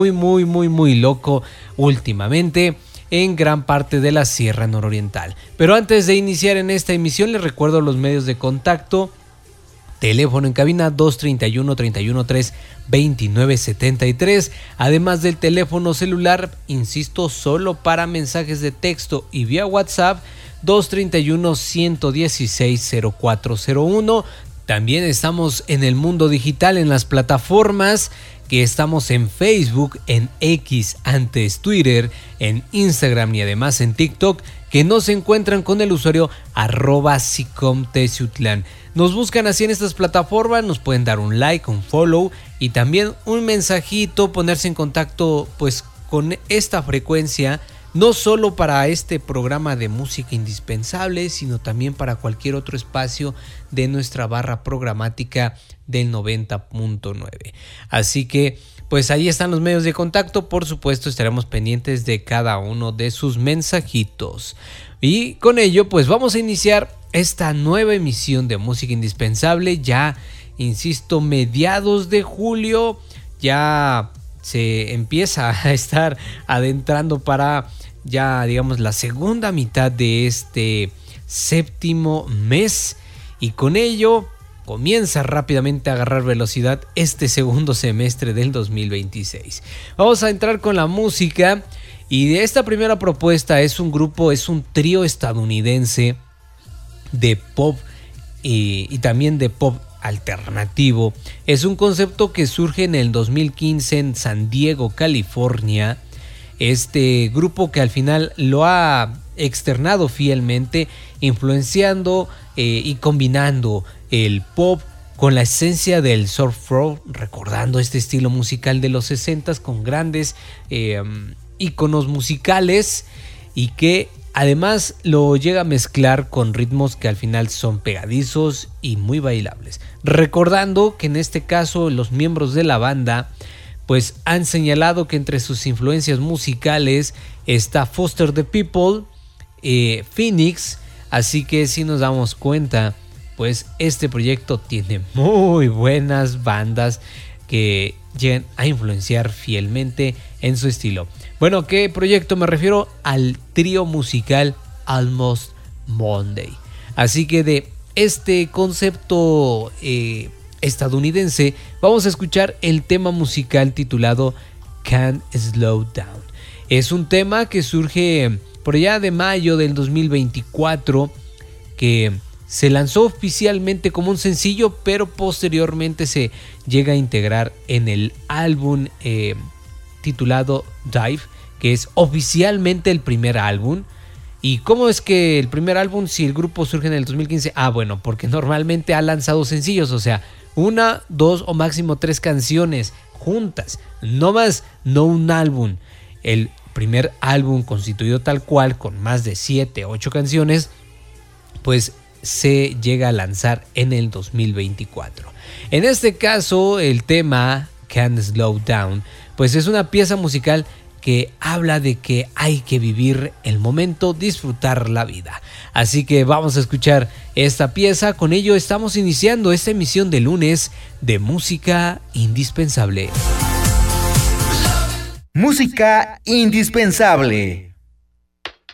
muy loco últimamente en gran parte de la Sierra Nororiental. Pero antes de iniciar en esta emisión, les recuerdo los medios de contacto. Teléfono en cabina 231-313-2973, además del teléfono celular, insisto, solo para mensajes de texto y vía WhatsApp 231-116-0401. También estamos en el mundo digital, en las plataformas que estamos en Facebook, en X, antes Twitter, en Instagram y además en TikTok, que nos encuentran con el usuario @sicomteciutlán. Nos buscan así en estas plataformas, nos pueden dar un like, un follow y también un mensajito, ponerse en contacto pues con esta frecuencia, no solo para este programa de música indispensable, sino también para cualquier otro espacio de nuestra barra programática del 90.9. Así que pues ahí están los medios de contacto. Por supuesto estaremos pendientes de cada uno de sus mensajitos. Y con ello pues vamos a iniciar esta nueva emisión de música indispensable. Ya, insisto, mediados de julio ya se empieza a estar adentrando para ya digamos la segunda mitad de este séptimo mes, y con ello comienza rápidamente a agarrar velocidad este segundo semestre del 2026. Vamos a entrar con la música, y de esta primera propuesta es un trío estadounidense de pop y también de pop alternativo. Es un concepto que surge en el 2015 en San Diego, California. Este grupo que al final lo ha externado fielmente, influenciando y combinando el pop con la esencia del surf rock, recordando este estilo musical de los 60s con grandes íconos musicales, y que además lo llega a mezclar con ritmos que al final son pegadizos y muy bailables. Recordando que en este caso los miembros de la banda pues han señalado que entre sus influencias musicales está Foster the People, Phoenix, así que si nos damos cuenta, pues este proyecto tiene muy buenas bandas que llegan a influenciar fielmente en su estilo. Bueno, ¿qué proyecto? Me refiero al trío musical Almost Monday. Así que de este concepto estadounidense vamos a escuchar el tema musical titulado Can't Slow Down. Es un tema que surge por allá de mayo del 2024, que se lanzó oficialmente como un sencillo, pero posteriormente se llega a integrar en el álbum titulado Dive, que es oficialmente el primer álbum. ¿Y cómo es que el primer álbum si el grupo surge en el 2015? Bueno, porque normalmente ha lanzado sencillos, o sea, 1, 2 o máximo 3 canciones juntas, no más, no un álbum. El primer álbum constituido tal cual, con más de 7, 8 canciones, pues se llega a lanzar en el 2024. En este caso, el tema Can't Slow Down, pues es una pieza musical que habla de que hay que vivir el momento, disfrutar la vida. Así que vamos a escuchar esta pieza. Con ello estamos iniciando esta emisión de lunes de Música Indispensable. Música Indispensable.